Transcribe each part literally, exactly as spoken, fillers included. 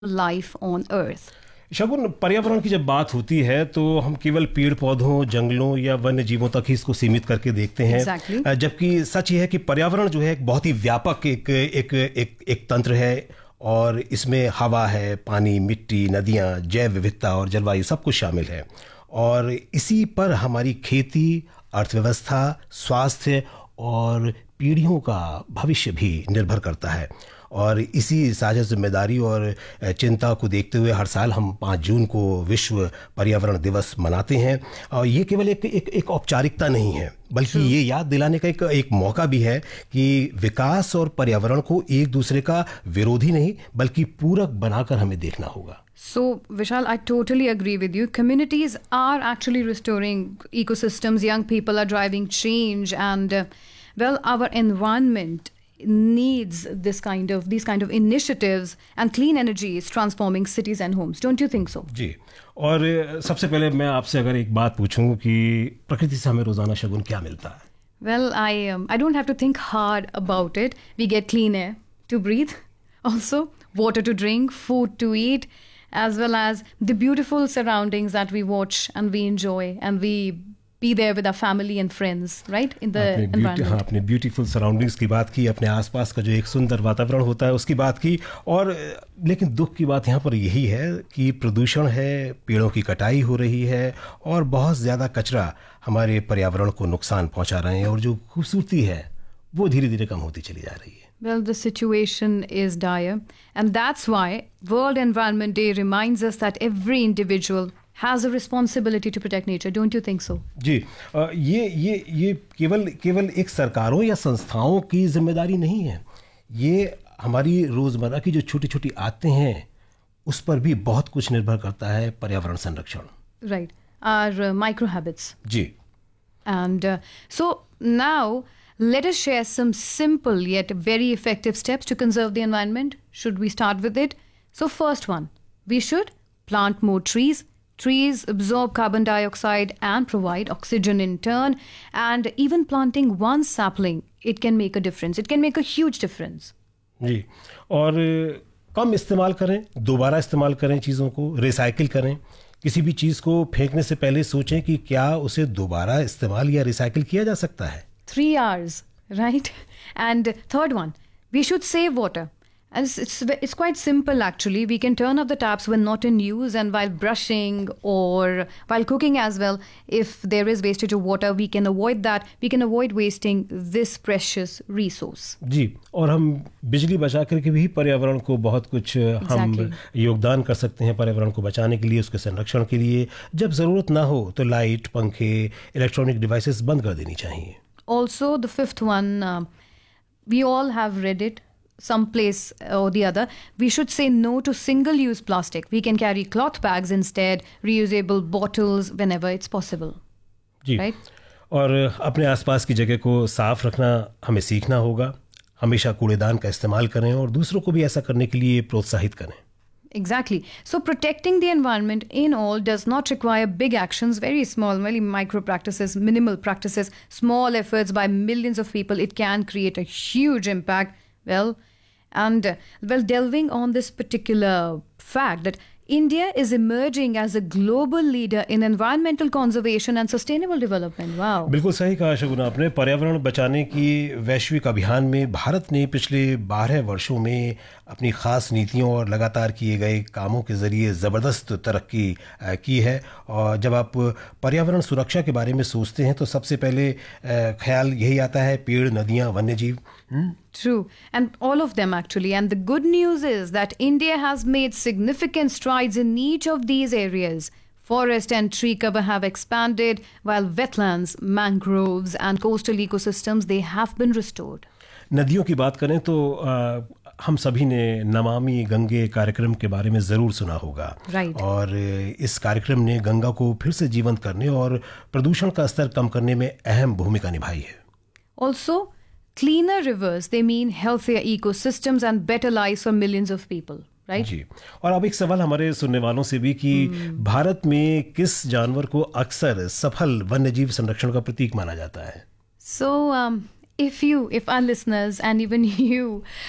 life on Earth. शगुन, पर्यावरण की जब बात होती है तो हम केवल पेड़ पौधों, जंगलों या वन्य जीवों तक ही इसको सीमित करके देखते हैं। Exactly. जबकि सच ये है कि पर्यावरण जो है एक बहुत ही व्यापक एक एक एक एक तंत्र है और इसमें हवा है, पानी, मिट्टी, नदियाँ, जैव विविधता और जलवायु सब कुछ शामिल है। और इसी पर हमारी खेती, अर्थव्यवस्था, स्वास्थ्य और पीढ़ियों का भविष्य भी निर्भर करता है। और इसी साझा जिम्मेदारी और चिंता को देखते हुए हर साल हम पाँच जून को विश्व पर्यावरण दिवस मनाते हैं। और ये केवल एक एक, एक औपचारिकता नहीं है, बल्कि ये याद दिलाने का एक एक मौका भी है कि विकास और पर्यावरण को एक दूसरे का विरोधी नहीं बल्कि पूरक बनाकर हमें देखना होगा। So, Vishal, I totally agree with you. Communities are actually restoring ecosystems. Young people are driving change, and uh, well, our environment needs this kind of these kind of initiatives, and clean energy is transforming cities and homes. Don't you think so? जी, और सबसे पहले मैं आपसे अगर एक बात पूछूं कि प्रकृति से हमें रोजाना शगुन क्या मिलता है? Well, I um, I don't have to think hard about it. We get clean air to breathe, also water to drink, food to eat, as well as the beautiful surroundings that we watch and we enjoy, and we be there with our family and friends, right, in the environment. हाँ, अपने beautiful surroundings की बात की, अपने आसपास का जो एक सुंदर वातावरण होता है उसकी बात की। और लेकिन दुख की बात यहाँ पर यही है कि प्रदूषण है, पेड़ों की कटाई हो रही है और बहुत ज़्यादा कचरा हमारे पर्यावरण को नुकसान पहुँचा रहे हैं और जो खूबसूरती है वो धीरे धीरे कम होती चली जा रही है। Well, the situation is dire, and that's why World Environment Day reminds us that every individual has a responsibility to protect nature. Don't you think so? जी, ये ये ये केवल केवल एक सरकारों या संस्थाओं की जिम्मेदारी नहीं है। ये हमारी रोजमर्रा की जो छोटी छोटी आदतें हैं उस पर भी बहुत कुछ निर्भर करता है पर्यावरण संरक्षण। Right, our uh, micro habits. Ji, and uh, so now let us share some simple yet very effective steps to conserve the environment. Should we start with it? So first one, we should plant more trees. Trees absorb carbon dioxide and provide oxygen in turn. And even planting one sapling, it can make a difference. It can make a huge difference. जी, और कम इस्तेमाल करें, दोबारा इस्तेमाल करें, चीज़ों को recycle करें। किसी भी चीज़ को फेंकने से पहले सोचें कि क्या उसे दोबारा इस्तेमाल या रिसाइकिल किया जा सकता है। Three hours, right? And third one, we should save water. And it's, it's it's quite simple actually. We can turn off the taps when not in use, and while brushing or while cooking as well. If there is wastage of water, we can avoid that. We can avoid wasting this precious resource. जी, और हम बिजली बचा करके भी पर्यावरण को बहुत कुछ exactly. हम योगदान कर सकते हैं पर्यावरण को बचाने के लिए, उसके संरक्षण के लिए। जब ज़रूरत ना हो तो लाइट, पंखे, इलेक्ट्रॉनिक डिवाइसेस बंद कर देनी चाहिए। Also, the fifth one, uh, we all have read it someplace or the other. We should say no to single-use plastic. We can carry cloth bags instead, reusable bottles whenever it's possible. Ji, right? और अपने आसपास की जगह को साफ रखना हमें सीखना होगा। हमेशा कूड़ेदान का इस्तेमाल करें और दूसरों को भी ऐसा करने के लिए प्रोत्साहित करें। Exactly. So protecting the environment in all does not require big actions, very small, very micro practices, minimal practices, small efforts by millions of people. It can create a huge impact. Well, and uh, well, delving on this particular fact that India is emerging as a global leader in environmental conservation and sustainable development. Wow. बिल्कुल सही कहा शगुन आपने। पर्यावरण बचाने की वैश्विक अभियान में भारत ने पिछले बारह वर्षों में अपनी खास नीतियों और लगातार किए गए कामों के जरिए ज़बरदस्त तरक्की की है। और जब आप पर्यावरण सुरक्षा के बारे में सोचते हैं तो सबसे पहले ख्याल यही आता है पेड़, नदियाँ, वन्य जीव। True, and all of them actually. And the good news is that India has made significant strides in each of these areas. Forest and tree cover have expanded, while wetlands, mangroves, and coastal ecosystems, they have been restored. नदियों की बात करें तो आ, हम सभी ने नमामि गंगे कार्यक्रम के बारे में ज़रूर सुना होगा। right. और इस कार्यक्रम ने गंगा को फिर से जीवंत करने और प्रदूषण का स्तर कम करने में अहम भूमिका निभाई है। Also, cleaner rivers, they mean healthier ecosystems and better lives for millions of people, right? जी, और अब एक सवाल हमारे सुनने वालों से भी कि hmm. भारत में किस जानवर को अक्सर सफल वन्यजीव संरक्षण का प्रतीक माना जाता है? So, um, if you, if our listeners and even you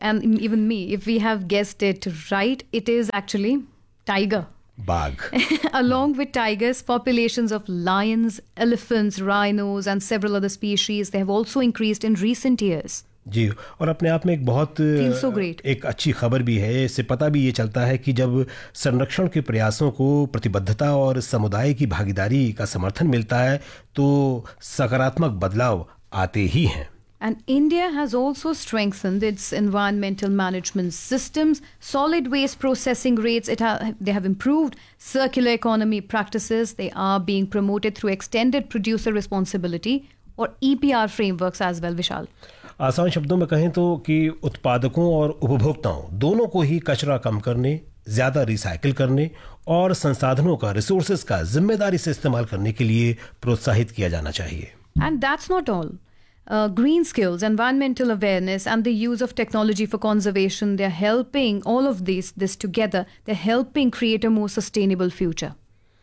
and even me, if we have guessed it right, it is actually tiger. Bagh. Along with tigers, populations of lions, elephants, rhinos, and several other species, they have also increased in recent years. जी, और अपने आप में एक बहुत Feels so great. एक अच्छी खबर भी है। इससे पता भी ये चलता है कि जब संरक्षण के प्रयासों को प्रतिबद्धता और समुदाय की भागीदारी का समर्थन मिलता है तो सकारात्मक बदलाव आते ही हैं। And India has also strengthened its environmental management systems, solid waste processing rates, it ha- they have improved circular economy practices, they are being promoted through extended producer responsibility or E P R frameworks as well, Vishal. आसान शब्दों में कहें तो कि उत्पादकों और उपभोक्ताओं दोनों को ही कचरा कम करने, ज़्यादा रिसाइकिल करने और संसाधनों का, रिसोर्सेज का जिम्मेदारी से इस्तेमाल करने के लिए प्रोत्साहित किया जाना चाहिए। And that's not all. Uh, green skills, environmental awareness, and the use of technology for conservation, they're helping all of these, this together, they're helping create a more sustainable future.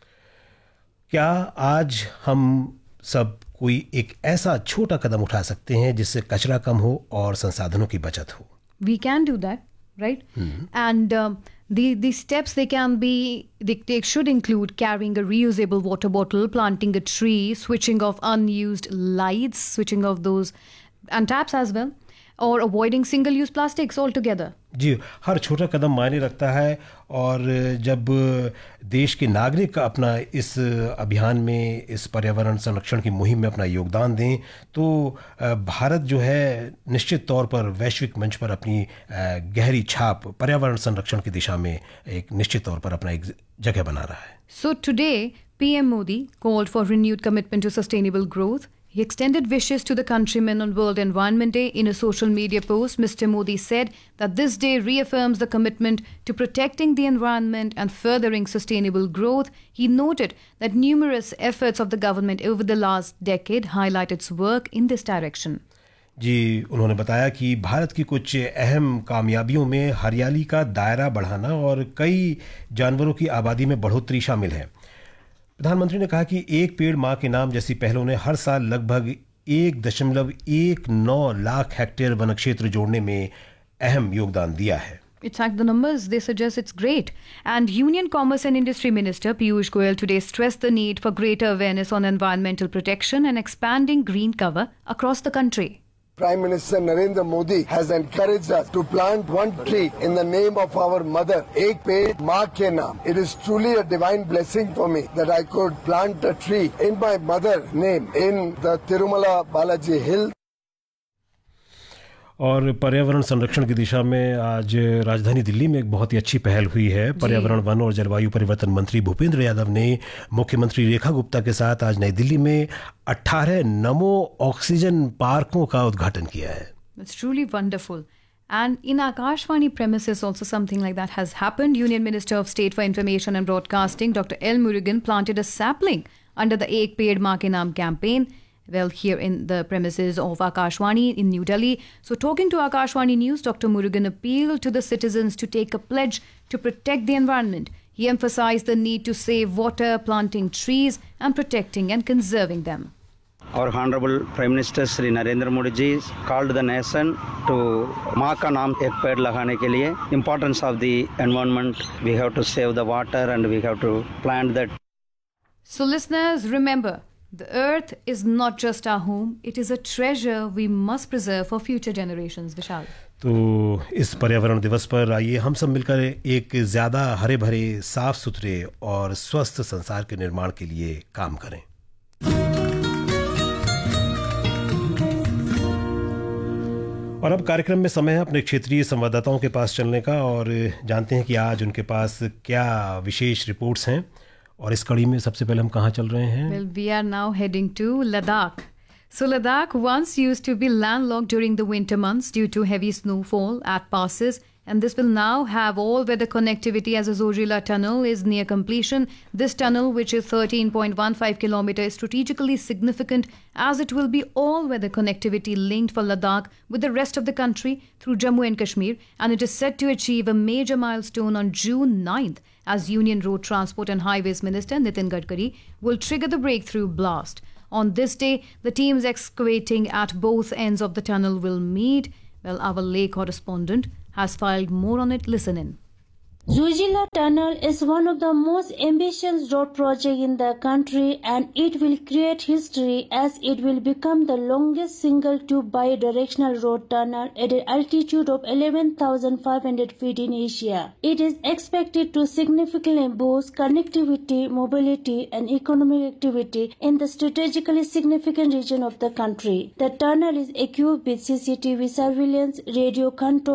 क्या आज हम सब कोई एक ऐसा छोटा कदम उठा सकते हैं जिससे कचरा कम हो और संसाधनों की बचत हो? We can do that, right? And um, the the steps they can be they, they should include carrying a reusable water bottle, planting a tree, switching off unused lights, switching off those and taps as well, or avoiding single-use plastics altogether. जी, हर छोटा कदम मायने रखता है और जब देश के नागरिक अपना इस अभियान में, इस पर्यावरण संरक्षण की मुहिम में अपना योगदान दें तो भारत जो है निश्चित तौर पर वैश्विक मंच पर अपनी गहरी छाप पर्यावरण संरक्षण की दिशा में एक निश्चित तौर पर अपना एक जगह बना रहा है। So today, P M Modi called for renewed commitment to sustainable growth. He extended wishes to the countrymen on World Environment Day. In a social media post, Mister Modi said that this day reaffirms the commitment to protecting the environment and furthering sustainable growth. He noted that numerous efforts of the government over the last decade highlight its work in this direction. जी, उन्होंने बताया कि भारत की कुछ अहम कामयाबियों में हरियाली का दायरा बढ़ाना और कई जानवरों की आबादी में बढ़ोतरी शामिल है। प्रधानमंत्री ने कहा कि एक पेड़ माँ के नाम जैसी पहलों ने हर साल लगभग एक दशमलव एक नौ लाख हेक्टेयर वन क्षेत्र जोड़ने में अहम योगदान दिया है। In fact, the numbers, they suggest it's great. And Union Commerce and Industry Minister Piyush Goyal today stressed the need for greater awareness on environmental protection and expanding green cover across the country. Prime Minister Narendra Modi has encouraged us to plant one tree in the name of our mother, Ek Ped Maa Ke Naam. It is truly a divine blessing for me that I could plant a tree in my mother's name in the Tirumala Balaji Hill. और पर्यावरण संरक्षण की दिशा में आज राजधानी दिल्ली में एक बहुत ही अच्छी पहल हुई है। पर्यावरण, वन और जलवायु परिवर्तन मंत्री भूपेंद्र यादव ने मुख्यमंत्री रेखा गुप्ता के साथ आज नई दिल्ली में अठारह नमो ऑक्सीजन पार्कों का उद्घाटन किया है। It's truly wonderful. And in Akashvani premises also something like that has happened. Union Minister of State for Information and Broadcasting, Doctor L. Murugan, planted a sapling under the Ek Ped Maa Ke Naam campaign. Well, here in the premises of Akashvani in New Delhi. So talking to Akashvani News, Doctor Murugan appealed to the citizens to take a pledge to protect the environment. He emphasized the need to save water, planting trees and protecting and conserving them. Our Honorable Prime Minister Shri Narendra Modi ji called the nation to Maa Ka Naam Ek Ped Lagane ke liye. Importance of the environment, we have to save the water and we have to plant that. So listeners, remember, the earth is not just our home, it is a treasure we must preserve for future generations. Vishal. तो इस पर्यावरण दिवस पर आइए हम सब मिलकर एक ज़्यादा हरे भरे, साफ सुथरे और स्वस्थ संसार के निर्माण के लिए काम करें। और अब कार्यक्रम में समय है अपने क्षेत्रीय संवाददाताओं के पास चलने का और जानते हैं कि आज उनके पास क्या विशेष रिपोर्ट्स हैं। और इस कड़ी में सबसे पहले हम कहाँ चल रहे हैं? Well, we are now heading to Ladakh. So Ladakh once used to be landlocked during the winter months due to heavy snowfall at passes, and this will now have all-weather connectivity as the Zojila Tunnel is near completion. This tunnel, which is thirteen point one five kilometers, is strategically significant as it will be all-weather connectivity linked for Ladakh with the rest of the country through Jammu and Kashmir, and it is set to achieve a major milestone on June ninth as Union Road Transport and Highways Minister Nitin Gadkari will trigger the breakthrough blast. On this day, the teams excavating at both ends of the tunnel will meet. Well, our Leh correspondent has filed more on it. Listen in. Zojila Tunnel is one of the most ambitious road projects in the country, and it will create history as it will become the longest single tube bi-directional road tunnel at an altitude of eleven thousand five hundred feet in Asia. It is expected to significantly boost connectivity, mobility and economic activity in the strategically significant region of the country. The tunnel is equipped with C C T V surveillance, radio control,